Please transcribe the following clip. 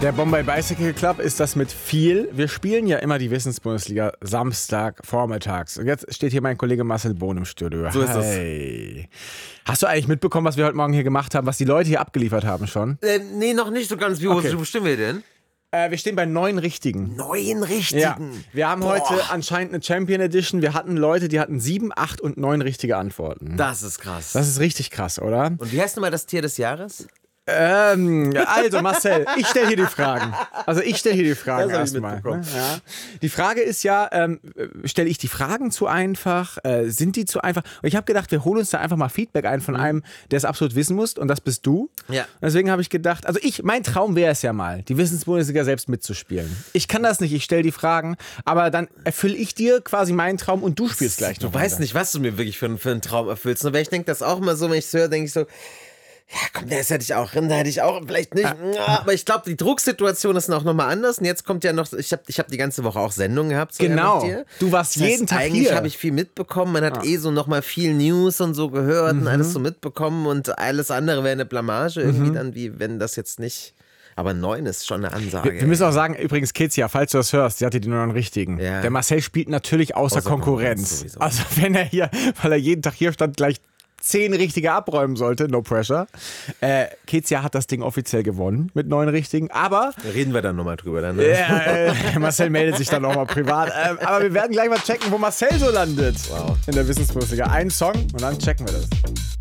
Der Bombay Bicycle Club ist das mit viel. Wir spielen ja immer die Wissensbundesliga Samstag vormittags. Und jetzt steht hier mein Kollege Marcel Bohn im Studio. So ist es. Hast du eigentlich mitbekommen, was wir heute Morgen hier gemacht haben, was die Leute hier abgeliefert haben schon? Nee, noch nicht so ganz. Wo stimmen wir denn? Wir stehen bei 9 Richtigen. 9 Richtigen? Ja. Wir haben heute anscheinend eine Champion Edition. Wir hatten Leute, die hatten 7, 8 und 9 richtige Antworten. Das ist krass. Das ist richtig krass, oder? Und wie heißt nochmal das Tier des Jahres? Also Marcel, ich stelle hier die Fragen. Erstmal. Ne? Ja. Die Frage ist ja, stelle ich die Fragen zu einfach? Sind die zu einfach? Und ich habe gedacht, wir holen uns da einfach mal Feedback ein von einem, der es absolut wissen muss. Und das bist du. Ja. Und deswegen habe ich gedacht, mein Traum wäre es ja mal, die Wissensbundesliga selbst mitzuspielen. Ich kann das nicht, ich stelle die Fragen, aber dann erfülle ich dir quasi meinen Traum und du spielst gleich noch. Du weißt nicht, was du mir wirklich für einen Traum erfüllst. Aber ich denke das auch immer so, wenn ich es höre, denke ich so, ja, komm, das hätte ich auch, vielleicht nicht. Aber ich glaube, die Drucksituation ist auch nochmal anders. Und jetzt kommt ja noch, ich hab die ganze Woche auch Sendungen gehabt. So genau, mit dir. du warst jeden Tag eigentlich hier. Habe ich viel mitbekommen. Man hat so nochmal viel News und so gehört und alles so mitbekommen. Und alles andere wäre eine Blamage irgendwie dann, wie wenn das jetzt nicht... Aber 9 ist schon eine Ansage. Wir müssen auch sagen, übrigens, Kezia, falls du das hörst, sie hatte die 9 richtigen. Ja. Der Marcel spielt natürlich außer Konkurrenz. Sowieso. Also wenn er hier, weil er jeden Tag hier stand, gleich 10 richtige abräumen sollte, no pressure. Kezia hat das Ding offiziell gewonnen mit 9 richtigen, aber... Reden wir dann nochmal drüber. Dann, ne? Marcel meldet sich dann nochmal privat. Aber wir werden gleich mal checken, wo Marcel so landet in der Wissensbundesliga. Ein Song und dann checken wir das.